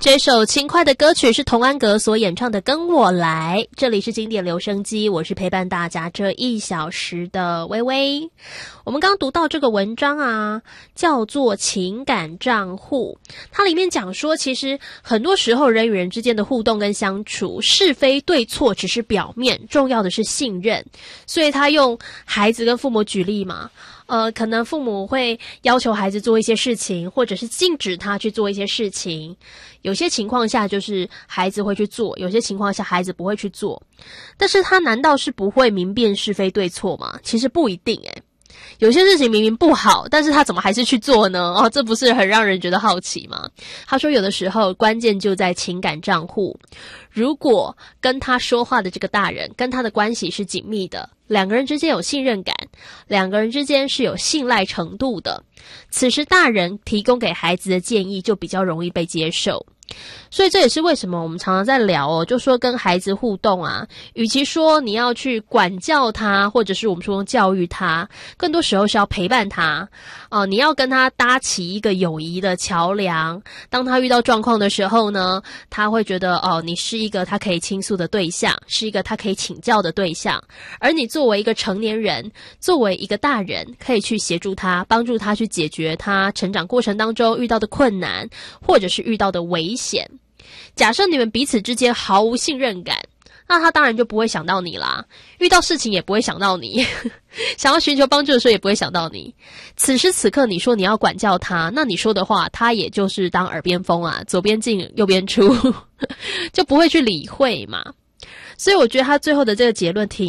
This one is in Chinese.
这首轻快的歌曲是童安格所演唱的《跟我来》，这里是经典留声机，我是陪伴大家这1小时的微微。我们刚读到这个文章啊，叫做情感账户，它里面讲说，其实很多时候人与人之间的互动跟相处，是非对错只是表面，重要的是信任。所以他用孩子跟父母举例嘛，可能父母会要求孩子做一些事情，或者是禁止他去做一些事情。有些情况下就是孩子会去做，有些情况下孩子不会去做。但是他难道是不会明辨是非对错吗？其实不一定诶。有些事情明明不好，但是他怎么还是去做呢？这不是很让人觉得好奇吗？他说有的时候关键就在情感账户。如果跟他说话的这个大人跟他的关系是紧密的，两个人之间有信任感，两个人之间是有信赖程度的，此时大人提供给孩子的建议就比较容易被接受。所以这也是为什么我们常常在聊就说跟孩子互动啊，与其说你要去管教他，或者是我们说教育他，更多时候是要陪伴他你要跟他搭起一个友谊的桥梁。当他遇到状况的时候呢，他会觉得你是一个他可以倾诉的对象，是一个他可以请教的对象，而你作为一个成年人，作为一个大人，可以去协助他，帮助他去解决他成长过程当中遇到的困难，或者是遇到的危险。假设你们彼此之间毫无信任感，那他当然就不会想到你啦，遇到事情也不会想到你想要寻求帮助的时候也不会想到你。此时此刻你说你要管教他，那你说的话他也就是当耳边风啊，左边进右边出就不会去理会嘛。所以我觉得他最后的这个结论挺